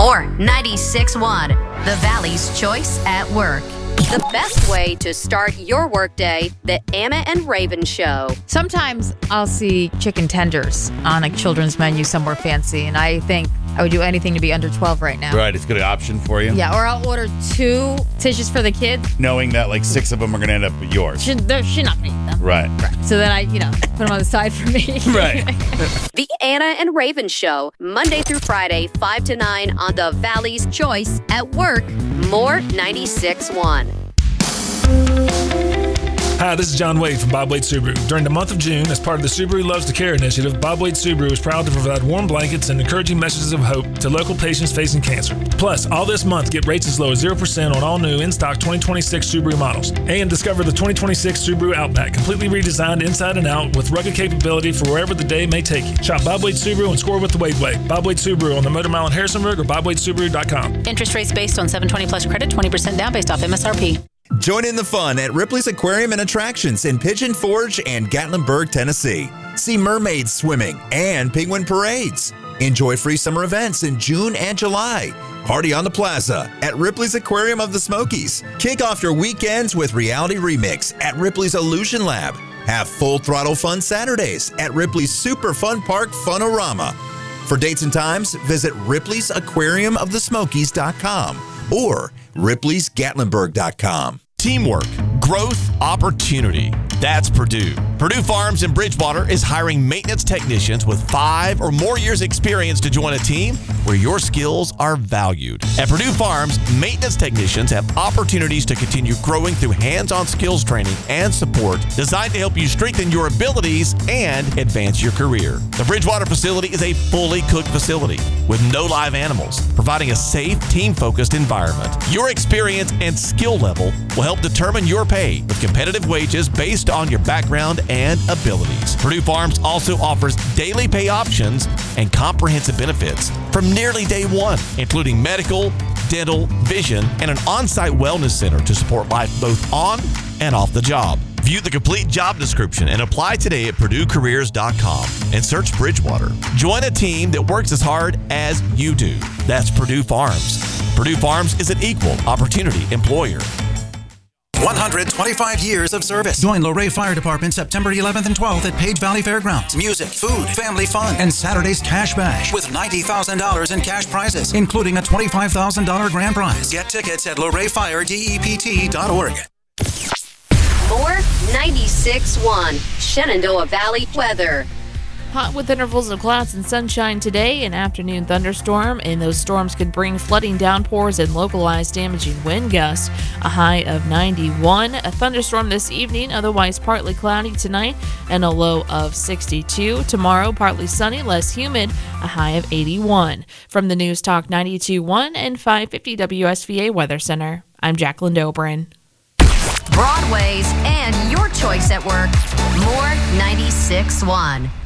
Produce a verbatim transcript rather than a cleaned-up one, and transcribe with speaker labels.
Speaker 1: More ninety-six point one, the Valley's choice at work. The best way to start your workday, the Anna and Raven Show.
Speaker 2: Sometimes I'll see chicken tenders on a children's menu somewhere fancy, and I think I would do anything to be under twelve right now.
Speaker 3: Right, it's a good option for you.
Speaker 2: Yeah, or I'll order two dishes for the kids.
Speaker 3: Knowing that like six of them are going to end up with yours.
Speaker 2: She, they're- she's not going to eat them.
Speaker 3: Right.
Speaker 2: Right. So then I, you know, put them on the side for me.
Speaker 3: Right.
Speaker 1: The Anna and Raven Show, Monday through Friday, five to nine on the Valley's choice at work. More ninety-six point one.
Speaker 4: Hi, this is John Wade from Bob Wade Subaru. During the month of June, as part of the Subaru Loves to Care initiative, Bob Wade Subaru is proud to provide warm blankets and encouraging messages of hope to local patients facing cancer. Plus, all this month, get rates as low as zero percent on all new in-stock twenty twenty-six Subaru models. And discover the twenty twenty-six Subaru Outback, completely redesigned inside and out with rugged capability for wherever the day may take you. Shop Bob Wade Subaru and score with the Wade Way. Bob Wade Subaru on the Motor Mile in Harrisonburg or bob wade subaru dot com.
Speaker 5: Interest rates based on seven twenty plus credit, twenty percent down based off M S R P.
Speaker 6: Join in the fun at Ripley's Aquarium and Attractions in Pigeon Forge and Gatlinburg, Tennessee. See mermaids swimming and penguin parades. Enjoy free summer events in June and July. Party on the plaza at Ripley's Aquarium of the Smokies. Kick off your weekends with Reality Remix at Ripley's Illusion Lab. Have full throttle fun Saturdays at Ripley's Super Fun Park Funorama. For dates and times, visit ripley's aquarium of the smokies dot com or ripley's gatlinburg dot com.
Speaker 7: Teamwork, growth, opportunity. That's Purdue. Purdue Farms in Bridgewater is hiring maintenance technicians with five or more years experience to join a team where your skills are valued. At Purdue Farms, maintenance technicians have opportunities to continue growing through hands-on skills training and support designed to help you strengthen your abilities and advance your career. The Bridgewater facility is a fully cooked facility with no live animals, providing a safe, team-focused environment. Your experience and skill level will help determine your pay with competitive wages based on your background and abilities. Purdue Farms also offers daily pay options and comprehensive benefits from nearly day one, including medical, dental, vision, and an on-site wellness center to support life both on and off the job. View the complete job description and apply today at purdue careers dot com and search Bridgewater. Join a team that works as hard as you do. That's Purdue Farms. Purdue Farms is an equal opportunity employer.
Speaker 8: one hundred twenty-five years of service. Join Luray Fire Department September eleventh and twelfth at Page Valley Fairgrounds. Music, food, family fun, and Saturday's Cash Bash with ninety thousand dollars in cash prizes, including a twenty-five thousand dollars grand prize. Get tickets at luray fire dept dot org.
Speaker 1: More ninety-six point one, Shenandoah Valley weather.
Speaker 9: Hot with intervals of clouds and sunshine today, an afternoon thunderstorm, and those storms could bring flooding downpours and localized damaging wind gusts. A high of ninety-one. A thunderstorm this evening, otherwise partly cloudy tonight, and a low of sixty-two. Tomorrow, partly sunny, less humid, a high of eighty-one. From the News Talk ninety-two point one and five fifty W S V A Weather Center, I'm Jacqueline Dobrin.
Speaker 1: Broadway's and your choice at work. More ninety-six point one.